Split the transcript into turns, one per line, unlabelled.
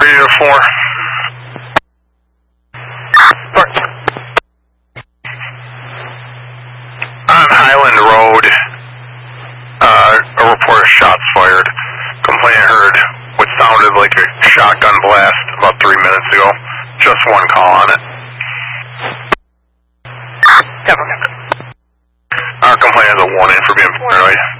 to 4. On Highland Road, a report of shots fired. Complainant heard what sounded like a shotgun blast about 3 minutes ago. Just one call on it. Our complainant has a warning for being paranoid.